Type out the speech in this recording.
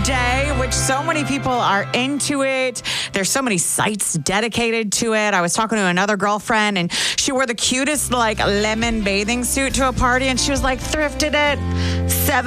Day, which so many people are into it. There's so many sites dedicated to it. I was talking to another girlfriend, and she wore the cutest, like, lemon bathing suit to a party, and she was like, thrifted it.